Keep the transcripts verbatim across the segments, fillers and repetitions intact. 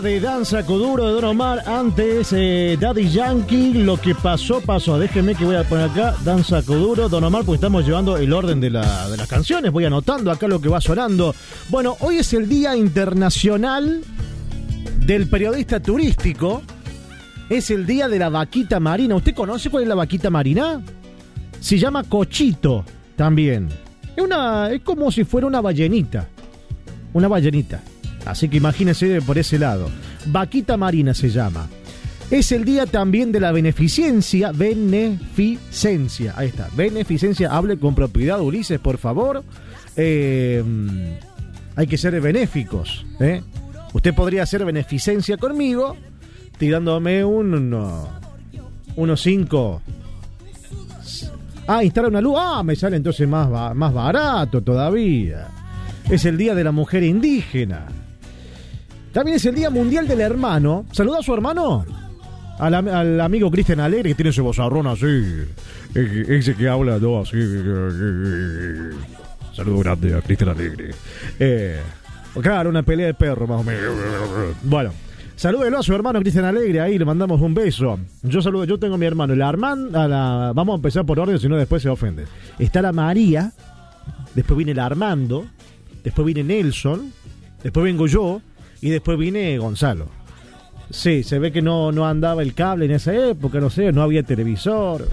De Danza Kuduro de Don Omar, antes eh, Daddy Yankee, lo que pasó, pasó. Déjenme que voy a poner acá Danza Kuduro, Don Omar, porque estamos llevando el orden de, la, de las canciones. Voy anotando acá lo que va sonando. Bueno, hoy es el Día Internacional del Periodista Turístico. Es el Día de la Vaquita Marina. ¿Usted conoce cuál es la vaquita marina? Se llama cochito también. Es, una, es como si fuera una ballenita. Una ballenita. Así que imagínense por ese lado. Vaquita marina se llama. Es el día también de la beneficencia. Beneficencia. Ahí está. Beneficencia. Hable con propiedad, Ulises, por favor. Eh, hay que ser benéficos. ¿eh? Usted podría hacer beneficencia conmigo tirándome un... uno, unos cinco... Ah, instalar una luz. Ah, me sale entonces más, más barato todavía. Es el día de la mujer indígena. También es el Día Mundial del Hermano. ¿Saluda a su hermano? Al, al amigo Cristian Alegre, que tiene ese vozarrón así. Ese que habla todo así. Saludo grande a Cristian Alegre. Eh, claro, una pelea de perro más o menos. Bueno, salúdelo a su hermano Cristian Alegre. Ahí le mandamos un beso. Yo saludo, yo tengo a mi hermano. El Armand, a la, vamos a empezar por orden, si no después se ofende. Está la María. Después viene el Armando. Después viene Nelson. Después vengo yo. Y después vine Gonzalo. Sí, se ve que no, no andaba el cable en esa época, no sé, no había televisor.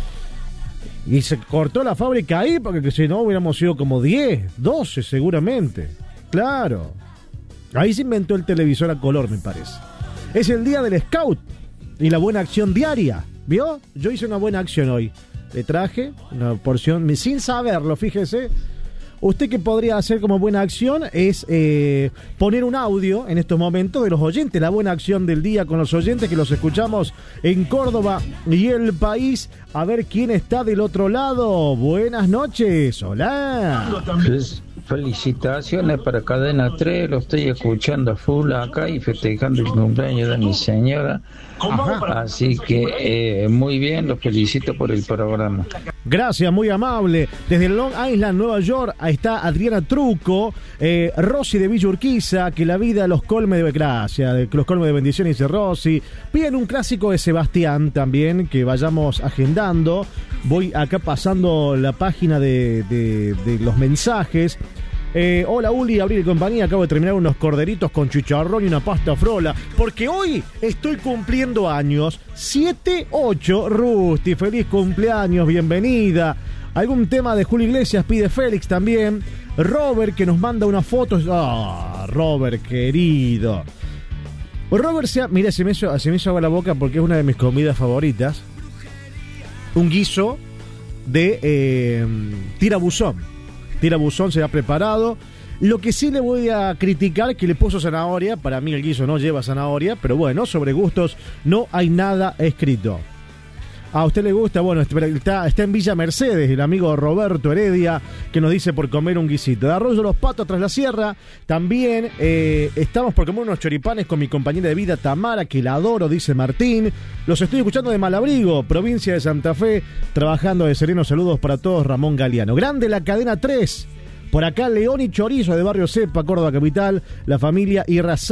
Y se cortó la fábrica ahí, porque si no hubiéramos sido como diez, doce seguramente. Claro. Ahí se inventó el televisor a color, me parece. Es el día del Scout y la buena acción diaria. ¿Vio? Yo hice una buena acción hoy. Le traje una porción, sin saberlo, fíjese. Usted que podría hacer como buena acción es eh, poner un audio en estos momentos de los oyentes, la buena acción del día con los oyentes que los escuchamos en Córdoba y el país. A ver quién está del otro lado. Buenas noches, hola. Felicitaciones para Cadena tres, lo estoy escuchando a full acá y festejando el cumpleaños de mi señora. Ajá. Así que eh, muy bien, los felicito por el programa. Gracias, muy amable. Desde Long Island, Nueva York, ahí está Adriana Truco, eh, Rosy de Villa Urquiza, que la vida los colme de gracia, de, los colme de bendiciones, dice Rosy. Piden un clásico de Sebastián también, que vayamos agendando. Voy acá pasando la página de, de, de los mensajes. Eh, hola Uli, Abril y compañía, acabo de terminar unos corderitos con chicharrón y una pasta frola, porque hoy estoy cumpliendo años. Siete ocho, Rusti, feliz cumpleaños, bienvenida. Algún tema de Julio Iglesias pide Félix también. Robert, que nos manda unas fotos. Ah, Robert, querido. Robert, se ha, mira, se me, hizo, se me hizo agua la boca porque es una de mis comidas favoritas. Un guiso de eh, tirabuzón. Tirabuzón se ha preparado. Lo que sí le voy a criticar es que le puso zanahoria. Para mí el guiso no lleva zanahoria, pero bueno, sobre gustos no hay nada escrito. ¿A usted le gusta? Bueno, está, está en Villa Mercedes el amigo Roberto Heredia, que nos dice por comer un guisito. De Arroyo Los Patos tras la sierra. También eh, estamos por comer unos choripanes con mi compañera de vida Tamara, que la adoro, dice Martín. Los estoy escuchando de Malabrigo, provincia de Santa Fe, trabajando de sereno. Saludos para todos, Ramón Galeano. Grande la cadena tres. Por acá León y Chorizo de Barrio Cepa, Córdoba Capital, la familia Irrazá.